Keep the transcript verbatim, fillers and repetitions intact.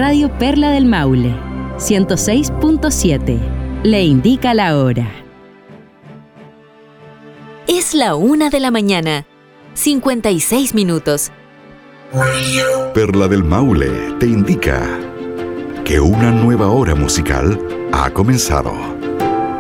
Radio Perla del Maule, ciento seis punto siete. Le indica la hora. Es la una de la mañana, cincuenta y seis minutos. Perla del Maule te indica que una nueva hora musical ha comenzado.